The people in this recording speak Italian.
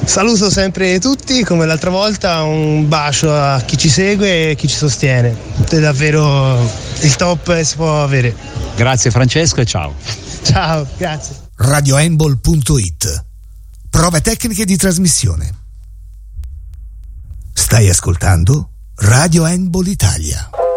Saluto sempre tutti, come l'altra volta, un bacio a chi ci segue e chi ci sostiene. È davvero il top che si può avere. Grazie Francesco e ciao. Ciao, grazie. radiohandball.it. Prove tecniche di trasmissione. Stai ascoltando Radio Handball Italia.